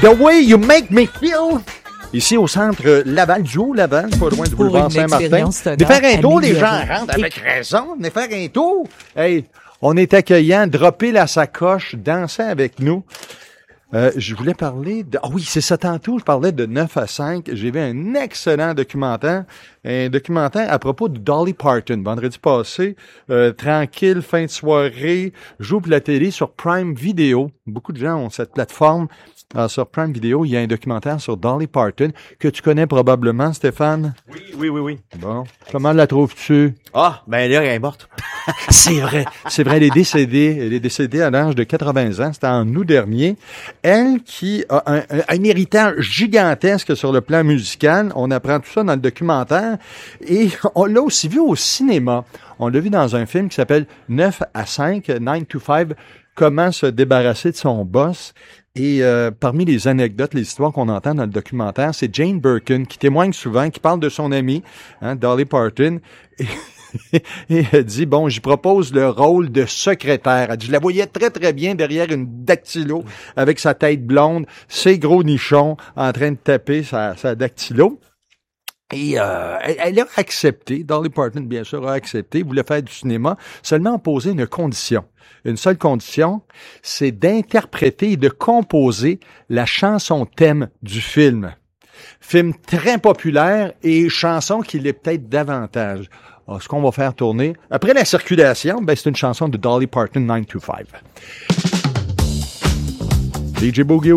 The Way You Make Me Feel. Ici au centre Laval, du Haut-Laval, pas loin du boulevard Saint-Martin. Venez faire un tour, les gens rentrent avec raison. Venez faire un tour. Hey, on est accueillants. Droppez la sacoche, dansez avec nous. Je voulais parler de... Ah oui, c'est ça tantôt, je parlais de 9 à 5. J'ai vu un excellent documentaire. Un documentaire à propos de Dolly Parton. Vendredi passé, tranquille, fin de soirée, j'ouvre la télé sur Prime Video. Beaucoup de gens ont cette plateforme. Sur Prime Video, il y a un documentaire sur Dolly Parton que tu connais probablement, Stéphane. Oui. Bon, comment la trouves-tu? Ah, ben là, elle est morte. C'est vrai, elle est décédée. Elle est décédée à l'âge de 80 ans. C'était en août dernier. Elle qui a un héritage gigantesque sur le plan musical. On apprend tout ça dans le documentaire. Et on l'a aussi vu au cinéma. On l'a vu dans un film qui s'appelle 9 à 5, 9 to 5, comment se débarrasser de son boss. Et parmi les anecdotes, les histoires qu'on entend dans le documentaire, c'est Jane Birkin qui témoigne souvent, qui parle de son amie, Dolly Parton. Et elle dit, bon, j'y propose le rôle de secrétaire. Elle dit, je la voyais très, très bien derrière une dactylo avec sa tête blonde, ses gros nichons en train de taper sa dactylo. Et elle a accepté, Dolly Parton, bien sûr, a accepté, voulait faire du cinéma, seulement poser une condition. Une seule condition, c'est d'interpréter et de composer la chanson thème du film. Film très populaire et chanson qui l'est peut-être davantage. Alors, ce qu'on va faire tourner, après la circulation, ben, c'est une chanson de Dolly Parton, 9 to 5. DJ Boogie